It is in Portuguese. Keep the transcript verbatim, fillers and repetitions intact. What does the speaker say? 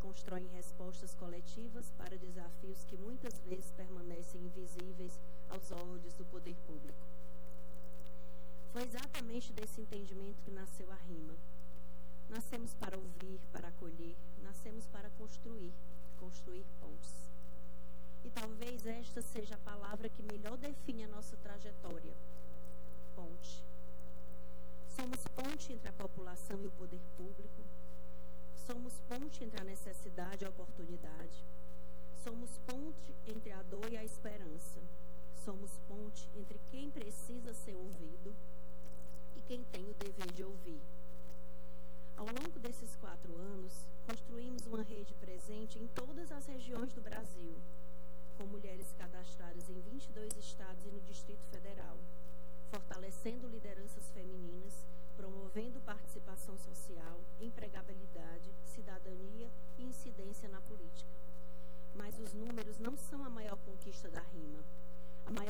constroem respostas coletivas para desafios que muitas vezes permanecem invisíveis aos olhos do poder público. Foi exatamente desse entendimento que nasceu a rima. Nascemos para ouvir, para acolher, nascemos para construir, construir pontes. E talvez esta seja a palavra que melhor define a nossa trajetória. Ponte. Somos ponte entre a população e o poder público. Somos ponte entre a necessidade e a oportunidade. Somos ponte entre a dor e a esperança. Somos ponte entre quem precisa ser ouvido e quem tem o dever de ouvir. Ao longo desses quatro anos, construímos uma rede presente em todas as regiões do Brasil, com mulheres cadastradas em vinte e dois estados e no Distrito Federal, fortalecendo lideranças femininas, promovendo participação social, empregabilidade, cidadania e incidência na política. Mas os números não são a maior conquista